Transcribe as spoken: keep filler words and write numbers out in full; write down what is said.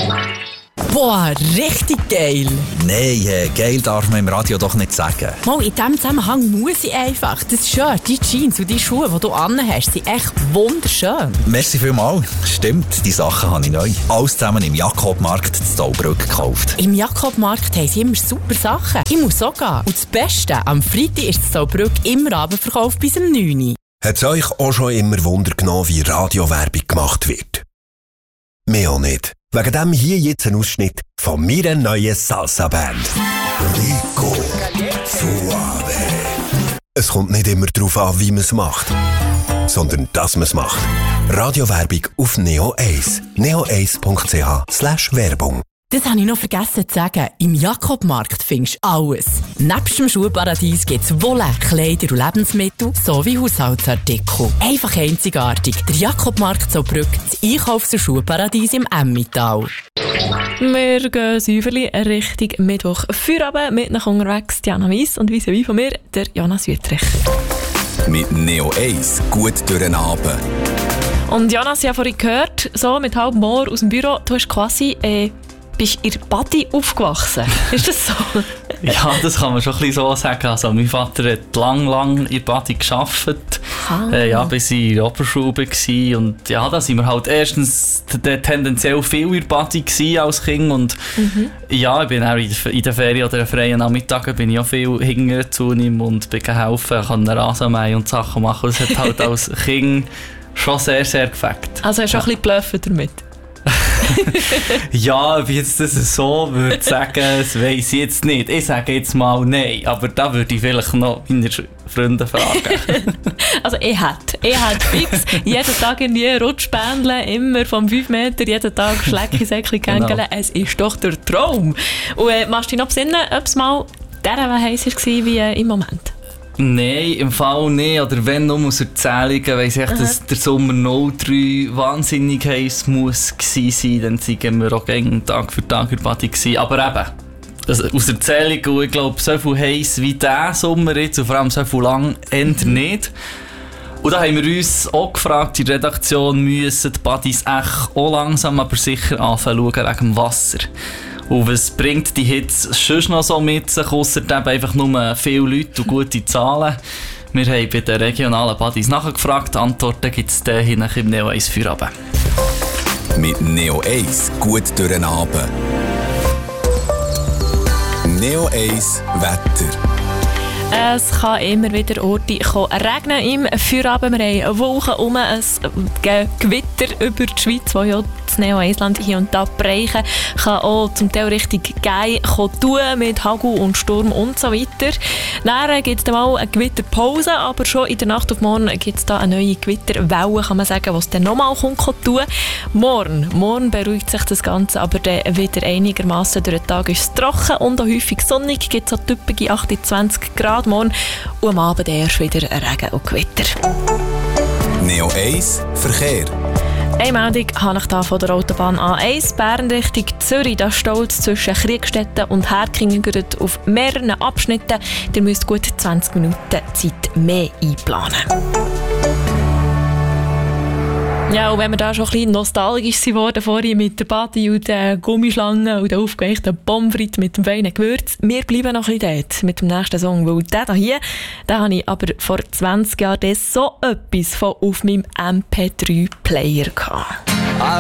Boah, richtig geil! Nein, äh, geil darf man im Radio doch nicht sagen. Mal, in diesem Zusammenhang muss ich einfach. Das Shirt, die Jeans und die Schuhe, die du anhast, sind echt wunderschön. Merci vielmals. Stimmt, die Sachen habe ich neu. Alles zusammen im Jakobmarkt in Zaubrück gekauft. Im Jakobmarkt haben sie immer super Sachen. Ich muss auch gehen. Und das Beste, am Freitag ist das Zaubrück immer Abendverkauf bis um neun Uhr. Hat es euch auch schon immer Wunder genommen, wie Radiowerbung gemacht wird? Mir auch nicht. Wegen dem hier jetzt ein Ausschnitt von meiner neuen Salsa-Band. Rico Suave. Es kommt nicht immer darauf an, wie man es macht, sondern dass man es macht. Radiowerbung auf Neo eins. neo eins punkt c h slash Werbung. Das habe ich noch vergessen zu sagen. Im Jakobmarkt findest du alles. Nebst dem Schuhparadies gibt es Wolle, Kleider und Lebensmittel sowie Haushaltsartikel. Einfach einzigartig. Der Jakobmarkt Zaubrück, das Einkaufs- und Schuhparadies im Emmental. Wir gehen säuferli Richtung Mittwoch. Feierabend mit nach unterwegs Diana Weiss und vis-à-vis von mir, der Jonas Wüttrich. Mit Neo eins gut durch den Abend. Und Jonas, ich habe vorhin gehört, so mit halb Moor aus dem Büro, du hast quasi... Äh, bist in Badi aufgewachsen. Ist das so? Ja, das kann man schon ein bisschen so sagen. Also, mein Vater hat lang, lang in Badi gearbeitet. Ah. Äh, ja, bis ich in der Oberschule war. Und ja, da sind wir halt erstens t- tendenziell viel in Badi als Kind. Und mhm. ja, ich bin auch in der Ferien oder in freien Nachmittagen bin ich auch viel hinten zu ihm und bin geholfen, ich kann Rasen mähen und Sachen machen. Das hat halt als Kind schon sehr, sehr gefällt. Also hast du ja. auch ein bisschen geblufft damit? Ja, ob ich jetzt das so würde sagen, das weiss ich jetzt nicht. Ich sage jetzt mal nein, aber da würde ich vielleicht noch meine Freunde fragen. Also ich hätte, ich hätte fix jeden Tag irgendwie Rutschbändle, immer vom fünf Meter, jeden Tag Schlecki-Säckchen gängeln. Genau. Es ist doch der Traum. Und äh, machst du dich noch besinnen, ob es mal der heiß war wie äh, im Moment? Nein, im Fall nicht. Oder wenn nur aus Erzählungen, weiss ich, dass der Sommer null drei wahnsinnig heiß muss gewesen sein. Dann waren wir auch Tag für Tag in Badi gewesen. Aber eben, also aus Erzählungen, ich glaube, so viel heiß wie dieser Sommer jetzt, und vor allem so viel lang, eher nicht. Und da haben wir uns auch gefragt, in der Redaktion müssen die Badis echt auch langsam, aber sicher anfangen schauen wegen dem Wasser. Und was bringt die Hitze sonst noch so mit sich, ausser einfach nur viele Leute und gute Zahlen? Wir haben bei den regionalen Badis nachgefragt. Antworten gibt es dann hinten im Neo eins Feierabend. Mit Neo eins gut durch den Abend. Neo eins Wetter. Es kann immer wieder Orte regnen im Feierabend. Wir haben Wolken um, ein Gewitter über die Schweiz, das ja das Neo eins Land hier und da bereichen kann, auch zum Teil richtig geil tun mit Hagel und Sturm und so weiter. Dann gibt es dann mal eine Gewitterpause, aber schon in der Nacht auf morgen gibt es da eine neue Gewitterwelle, kann man sagen, was dann nochmal kommt tun. Morgen, morgen beruhigt sich das Ganze, aber dann wieder einigermaßen durch den Tag ist es trocken und auch häufig sonnig, gibt es so typische achtundzwanzig Grad morgen und am Abend erst wieder Regen und Gewitter. Neo eins Verkehr. Eine Meldung habe ich hier von der Autobahn A eins Bern Richtung Zürich. Da staut zwischen Kriegstetten und Herkingen auf mehreren Abschnitten. Ihr müsst gut zwanzig Minuten Zeit mehr einplanen. Ja, und wenn wir da schon ein bisschen nostalgisch geworden vorhin mit der Badi und den Gummischlangen und den aufgeweichten Pommes frites mit dem feinen Gewürz, wir bleiben noch ein bisschen dort mit dem nächsten Song, weil den hier, den habe ich aber vor zwanzig Jahren so etwas von auf meinem M P drei Player gehabt.